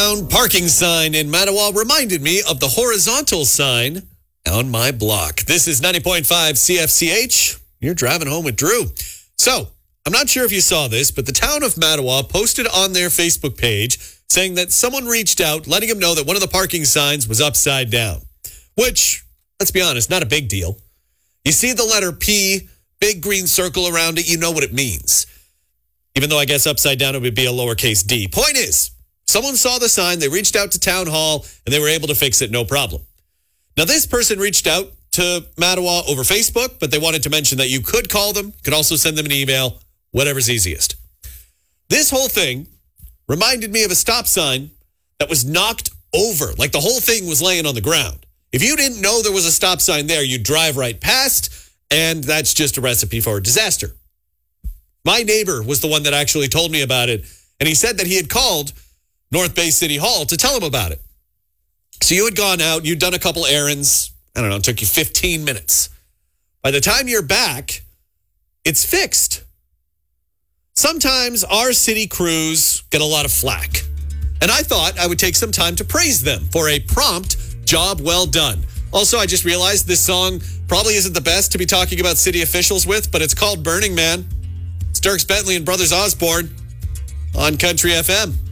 Parking sign in Mattawa reminded me of the horizontal sign on my block. This is 90.5 CFCH. You're driving home with Drew. So, I'm not sure if you saw this, but the town of Mattawa posted on their Facebook page saying that someone reached out, letting them know that one of the parking signs was upside down. Which, let's be honest, not a big deal. You see the letter P, big green circle around it, you know what it means. Even though I guess upside down it would be a lowercase d. Point is, someone saw the sign, they reached out to town hall, and they were able to fix it, no problem. Now, this person reached out to Mattawa over Facebook, but they wanted to mention that you could call them, could also send them an email, whatever's easiest. This whole thing reminded me of a stop sign that was knocked over, like the whole thing was laying on the ground. If you didn't know there was a stop sign there, you'd drive right past, and that's just a recipe for disaster. My neighbor was the one that actually told me about it, and he said that he had called North Bay City Hall to tell him about it. So you had gone out, you'd done a couple errands, I don't know, it took you 15 minutes. By the time you're back, it's fixed. Sometimes our city crews get a lot of flack, and I thought I would take some time to praise them for a prompt job well done. Also, I just realized this song probably isn't the best to be talking about city officials with, but it's called Burning Man. It's Dierks Bentley and Brothers Osborne on Country FM.